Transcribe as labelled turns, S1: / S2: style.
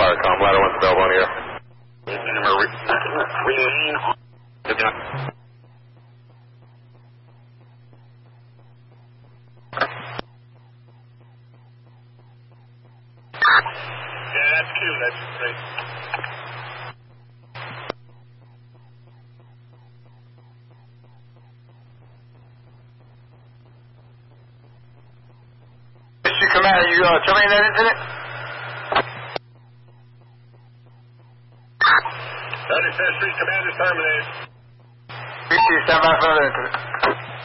S1: Com, ladder 1's available on here.
S2: Remain on. Yeah, that's cute. That's great.
S1: Mr. Commander, you terminating that incident?
S2: 35th Street Commander terminated.
S1: Appreciate you. Stand by for another incident.